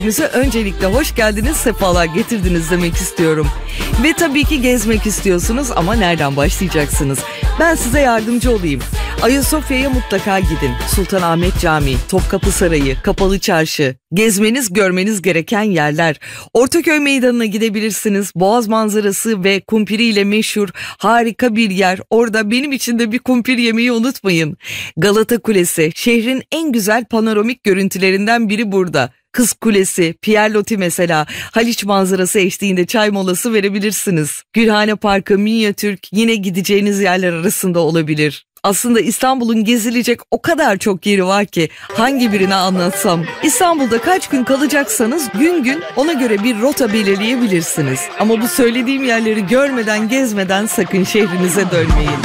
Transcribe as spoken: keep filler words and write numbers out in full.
Bize öncelikle hoş geldiniz, sefalar getirdiniz demek istiyorum. Ve tabii ki gezmek istiyorsunuz ama nereden başlayacaksınız? Ben size yardımcı olayım. Ayasofya'ya mutlaka gidin. Sultanahmet Camii, Topkapı Sarayı, Kapalı Çarşı. Gezmeniz, görmeniz gereken yerler. Ortaköy Meydanı'na gidebilirsiniz. Boğaz manzarası ve kumpiri ile meşhur harika bir yer. Orada benim için de bir kumpir yemeyi unutmayın. Galata Kulesi, şehrin en güzel panoramik görüntülerinden biri burada. Kız Kulesi, Pierre Loti mesela, Haliç manzarası eşliğinde çay molası verebilirsiniz. Gülhane Parkı, Minyatürk yine gideceğiniz yerler arasında olabilir. Aslında İstanbul'un gezilecek o kadar çok yeri var ki hangi birini anlatsam. İstanbul'da kaç gün kalacaksanız gün gün ona göre bir rota belirleyebilirsiniz. Ama bu söylediğim yerleri görmeden, gezmeden sakın şehrinize dönmeyin.